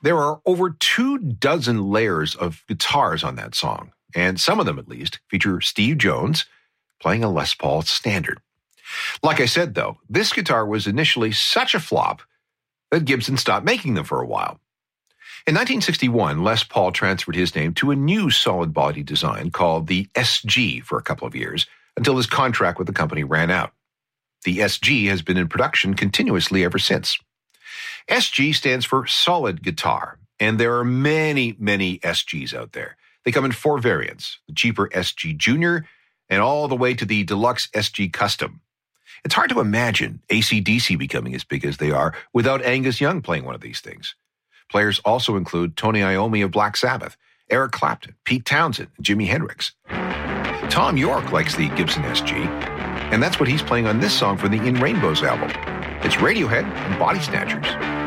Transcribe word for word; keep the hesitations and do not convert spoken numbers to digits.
There are over two dozen layers of guitars on that song, and some of them, at least, feature Steve Jones playing a Les Paul standard. Like I said, though, this guitar was initially such a flop that Gibson stopped making them for a while. In nineteen sixty-one, Les Paul transferred his name to a new solid body design called the S G for a couple of years until his contract with the company ran out. The S G has been in production continuously ever since. S G stands for solid guitar, and there are many, many S Gs out there. They come in four variants, the cheaper S G Junior and all the way to the deluxe S G Custom. It's hard to imagine A C D C becoming as big as they are without Angus Young playing one of these things. Players also include Tony Iommi of Black Sabbath, Eric Clapton, Pete Townsend, and Jimi Hendrix. Tom York likes the Gibson S G, and that's what he's playing on this song from the In Rainbows album. It's Radiohead and Body Snatchers.